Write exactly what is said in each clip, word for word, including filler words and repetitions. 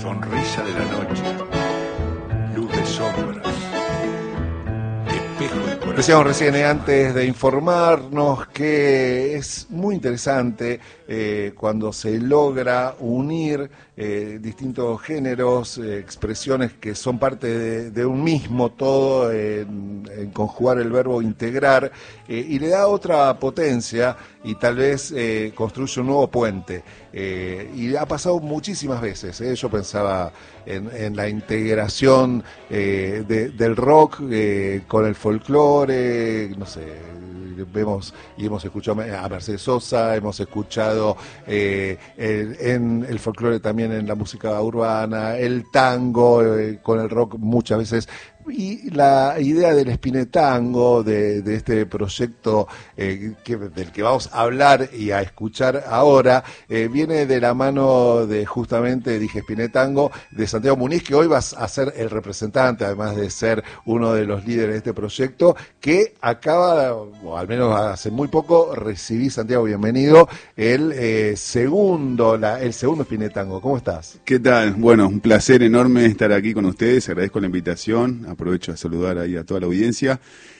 Sonrisa de la noche, luz de sombras, espejo de corazón. Decíamos recién, eh, antes de informarnos, que es muy interesante eh, cuando se logra unir eh, distintos géneros, eh, expresiones que son parte de, de un mismo todo, en, en conjugar el verbo integrar, eh, y le da otra potencia y tal vez eh, construye un nuevo puente. Eh, y ha pasado muchísimas veces, ¿eh? Yo pensaba en, en la integración eh, de, del rock eh, con el folclore, no sé, vemos y hemos escuchado a Mercedes Sosa, hemos escuchado eh, el, en el folclore también en la música urbana, el tango eh, con el rock muchas veces. Y la idea del Spinetango, de, de este proyecto eh, que, del que vamos a hablar y a escuchar ahora, eh, viene de la mano de, justamente, dije Spinetango, de Santiago Muniz, que hoy vas a ser el representante, además de ser uno de los líderes de este proyecto, que acaba, o al menos hace muy poco, recibí, Santiago, bienvenido, el eh, segundo, la, el segundo Spinetango. ¿Cómo estás? ¿Qué tal? Bueno, un placer enorme estar aquí con ustedes, agradezco la invitación. Aprovecho a saludar ahí a toda la audiencia.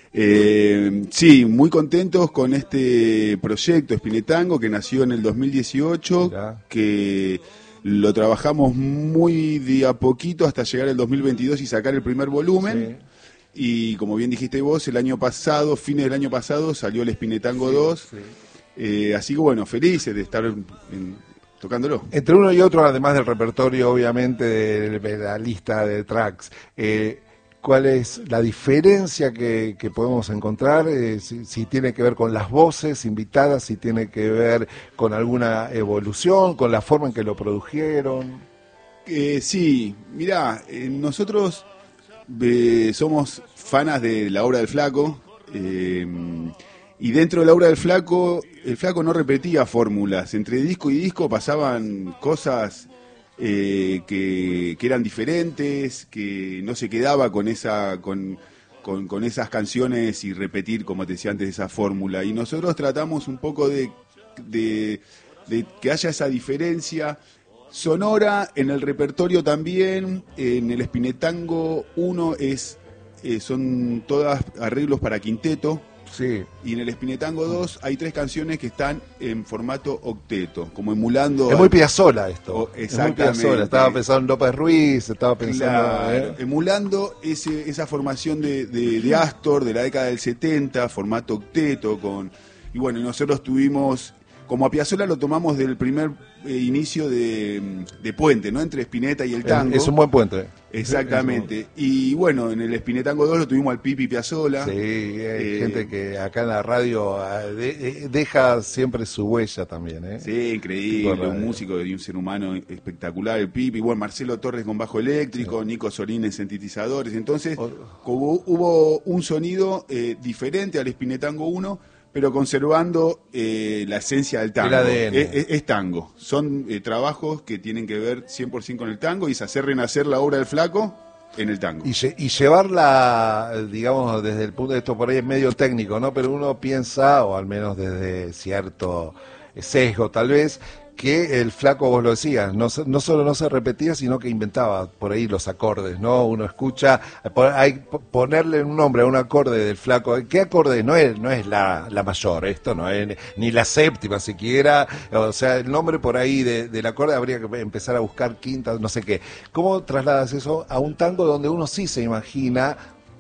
Eh, sí, muy contentos con este proyecto Spinetango que nació en el dos mil dieciocho, Mirá. que lo trabajamos muy de a poquito hasta llegar al dos mil veintidós y sacar el primer volumen. Sí. Y como bien dijiste vos, el año pasado, fines del año pasado, salió el Spinetango sí, dos. Sí. Eh, así que bueno, felices de estar en, en, tocándolo. Entre uno y otro, además del repertorio, obviamente, de, de la lista de tracks, eh, ¿cuál es la diferencia que, que podemos encontrar? Eh, si, si tiene que ver con las voces invitadas, si tiene que ver con alguna evolución, con la forma en que lo produjeron. Eh, sí, mirá, eh, nosotros eh, somos fanas de la obra del Flaco, eh, y dentro de la obra del Flaco, el Flaco no repetía fórmulas. Entre disco y disco pasaban cosas Eh, que, que eran diferentes, que no se quedaba con esa con, con, con esas canciones y repetir, como te decía antes, esa fórmula. Y nosotros tratamos un poco de, de, de que haya esa diferencia sonora en el repertorio también. En el Spinetango uno es, eh, son todas arreglos para quinteto. Sí. Y en el Spinetango dos hay tres canciones que están en formato octeto, como emulando... Es muy Piazzolla esto. Oh, exactamente. Es muy Piazzolla. Estaba pensando en López Ruiz, estaba pensando... Claro, ¿eh? Emulando ese, esa formación de, de, de Astor de la década del setenta, formato octeto, con... Y bueno, nosotros tuvimos... Como a Piazzolla lo tomamos del primer eh, inicio de, de puente, ¿no? Entre Spinetta y el tango. Es un buen puente. Exactamente. Y bueno, en el Spinetango dos lo tuvimos al Pipi Piazzolla. Sí, hay eh, gente que acá en la radio de, deja siempre su huella también, ¿eh? Sí, increíble. Un músico y un ser humano espectacular, el Pipi. Bueno, Marcelo Torres con bajo eléctrico, sí. Nico Sorín en sintetizadores. Entonces, hubo, hubo un sonido eh, diferente al Spinetango uno, pero conservando eh, la esencia del tango. El A D N. Es, es, es tango. Son eh, trabajos que tienen que ver cien por ciento con el tango y es hacer renacer la obra del Flaco en el tango. Y, y llevarla, digamos, desde el punto de esto por ahí es medio técnico, ¿no? Pero uno piensa, o al menos desde cierto sesgo tal vez, que el Flaco, vos lo decías, no, no solo no se repetía, sino que inventaba por ahí los acordes, ¿no? Uno escucha, hay ponerle un nombre a un acorde del Flaco. ¿Qué acorde? No es, no es la, la mayor, esto no es ni la séptima siquiera, o sea, el nombre por ahí de, del acorde habría que empezar a buscar quintas, no sé qué. ¿Cómo trasladas eso a un tango donde uno sí se imagina?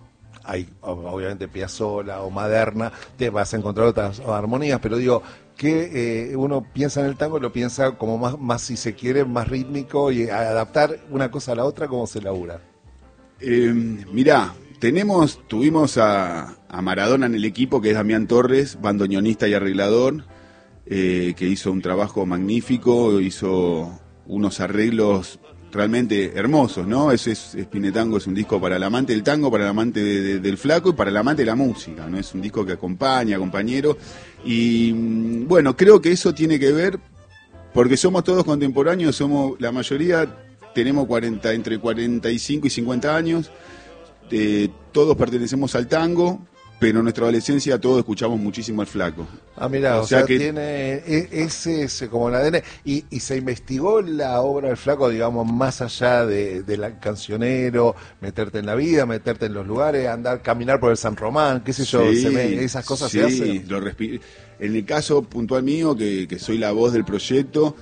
Hay obviamente Piazzolla o Maderna, te vas a encontrar otras armonías, pero digo que eh, uno piensa en el tango, lo piensa como más, más si se quiere, más rítmico, y adaptar una cosa a la otra, ¿cómo se labura? Eh, mirá, tenemos, tuvimos a, a Maradona en el equipo, que es Damián Torres, bandoneonista y arreglador, eh, que hizo un trabajo magnífico, hizo unos arreglos realmente hermosos, ¿no? Ese es Spinetango, es un disco para el amante del tango, para el amante de, de, del Flaco y para el amante de la música, ¿no? Es un disco que acompaña, compañero, y bueno, creo que eso tiene que ver porque somos todos contemporáneos, somos la mayoría, tenemos cuarenta, entre cuarenta y cinco y cincuenta años, eh, todos pertenecemos al tango, pero en nuestra adolescencia todos escuchamos muchísimo al Flaco. Ah, mirá, o, o sea, sea, que tiene e- ese, ese como el A D N. Y, y se investigó la obra del Flaco, digamos, más allá de, de la cancionero, meterte en la vida, meterte en los lugares, andar, caminar por el San Román, qué sé yo, sí, se ve, esas cosas sí, se hacen. Lo respi- en el caso puntual mío, que, que soy la voz del proyecto,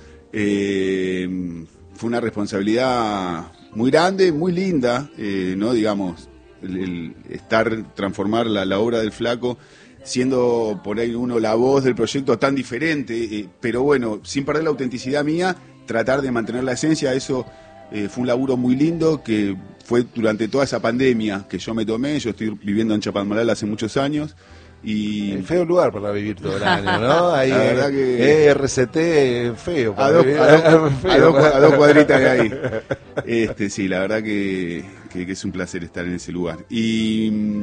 eh, fue una responsabilidad muy grande, muy linda, eh, ¿no? Digamos, el, el estar, transformar la, la obra del Flaco, siendo por ahí uno la voz del proyecto tan diferente, eh, pero bueno, sin perder la autenticidad mía, tratar de mantener la esencia, eso eh, fue un laburo muy lindo que fue durante toda esa pandemia que yo me tomé. Yo estoy viviendo en Chapadmalal hace muchos años y Es feo lugar para vivir todo el año, ¿no? Ahí, La verdad eh, que- R C T feo. a para dos, vivir. a dos- Feo. a dos cua- a dos cuadritas de ahí. Este, sí, la verdad que, que- que es un placer estar en ese lugar. Y,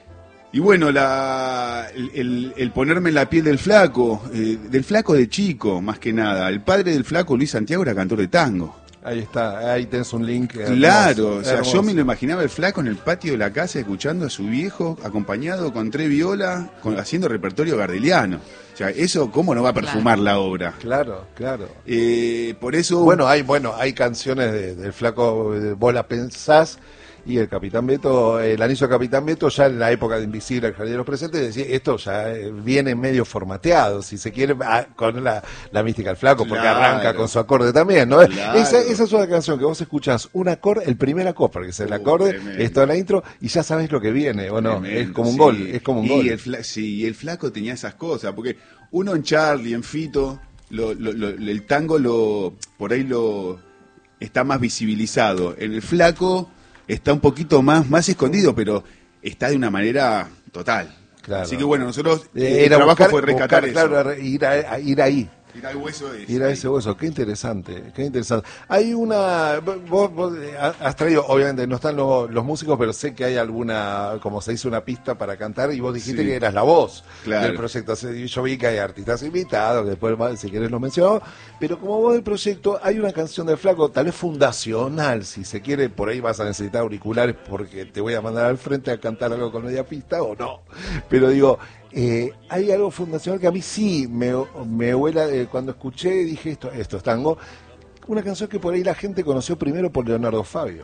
y bueno, la, el, el- el ponerme en la piel del Flaco, eh, del Flaco de chico, más que nada. El padre del Flaco, Luis Santiago, era cantor de tango. Ahí está, ahí tenés un link. hermoso, Claro, o sea, hermoso. yo me lo imaginaba el Flaco en el patio de la casa escuchando a su viejo, acompañado con tres violas, con, haciendo repertorio gardeliano. O sea, eso, ¿cómo no va a perfumar la obra? Claro, claro. Eh, por eso... Bueno, hay bueno hay canciones de- del Flaco, de vos la pensás, y el Capitán Beto, el anillo de Capitán Beto, ya en la época de Invisible, el Jardín de los Presentes, decía, esto ya eh, viene medio formateado, si se quiere, ah, con la, la mística del Flaco, porque Claro. arranca con su acorde también, ¿no? Claro. Esa, esa es una canción que vos escuchás, un acorde, el primer acorde, que es el Uh, acorde, tremendo. esto es la intro, y ya sabés lo que viene, ¿o no? Tremendo, Es como un sí. gol, es como un y gol. El fla- sí, y el Flaco tenía esas cosas, porque uno en Charlie, en Fito, lo, lo- lo- el tango lo por ahí lo está más visibilizado. En el Flaco está un poquito más, más escondido, pero está de una manera total. Claro. Así que bueno, nosotros, Eh, el era trabajo buscar- fue rescatar buscar, eso. claro, ir, a, a ir ahí. Ir al hueso de Ir a ese hueso, qué interesante, qué interesante. Hay una, vos, vos has traído, obviamente no están los, los músicos, pero sé que hay alguna, como se dice, una pista para cantar, y vos dijiste Sí. que eras la voz Claro. del proyecto. Yo vi que hay artistas invitados, que después, si querés, lo menciono, pero como voz del proyecto, hay una canción del Flaco, tal vez fundacional, si se quiere, por ahí vas a necesitar auriculares porque te voy a mandar al frente a cantar algo con media pista o no. Pero digo, Eh, hay algo fundacional que a mí sí me, me huela, eh, cuando escuché dije esto, esto es tango, una canción que por ahí la gente conoció primero por Leonardo Fabio,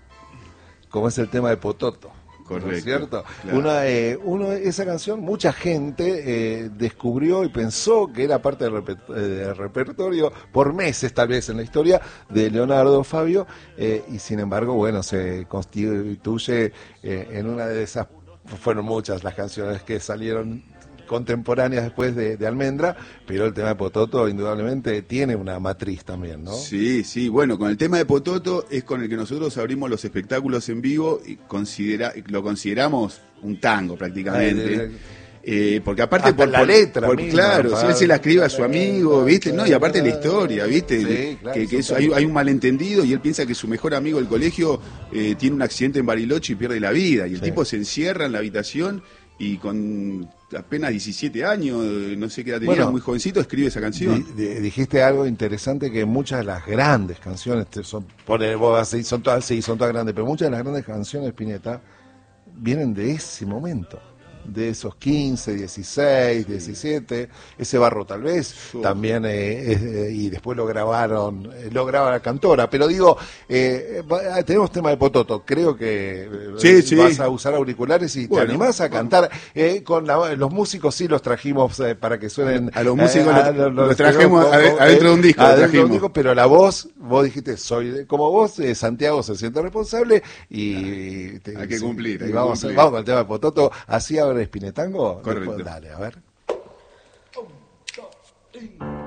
como es el tema de Pototo. Correcto, ¿No es cierto? claro. Una, eh, uno, esa canción, mucha gente eh, descubrió y pensó que era parte del, reper- eh, del repertorio por meses, tal vez, en la historia de Leonardo Fabio, eh, y sin embargo, bueno, se constituye eh, en una de esas, fueron muchas las canciones que salieron contemporáneas después de, de Almendra, pero el tema de Pototo indudablemente tiene una matriz también, ¿no? Sí, sí, bueno, con el tema de Pototo es con el que nosotros abrimos los espectáculos en vivo y considera, lo consideramos un tango prácticamente. Ay, Eh, porque aparte hasta la letra misma, claro, si para- él se la escribe a su amigo, ¿viste? No, y aparte la historia, ¿viste? Sí, claro, que que eso, eso hay, también. hay un malentendido y él piensa que su mejor amigo del colegio eh, tiene un accidente en Bariloche y pierde la vida. Y el Sí. tipo se encierra en la habitación y con apenas diecisiete años, eh, no sé qué edad tenía, Bueno, muy jovencito, escribe esa canción. Di- di- dijiste algo interesante, que muchas de las grandes canciones te son, pone, vos así, son todas, sí, son todas grandes, pero muchas de las grandes canciones, Spinetta, vienen de ese momento, de esos quince, dieciséis, diecisiete, ese barro tal vez, Sí. también, eh, es, eh, y después lo grabaron, eh, lo graba la cantora, pero digo, eh, va- tenemos tema de Pototo, creo que eh, Sí, sí. vas a usar auriculares y Bueno, te animás a vamos. cantar, eh, con la- los músicos sí los trajimos eh, para que suenen. A los músicos eh, los- lo- los trajimos con- ade- con- adentro de un disco, lo adentro de un trajimos. disco, pero la voz, vos dijiste, soy de- como vos, eh, Santiago se siente responsable y te- Hay que sí, cumplir, y hay que vamos, cumplir. vamos con el tema de Pototo. Así abre Spinetango. Correcto. Después, dale, a ver.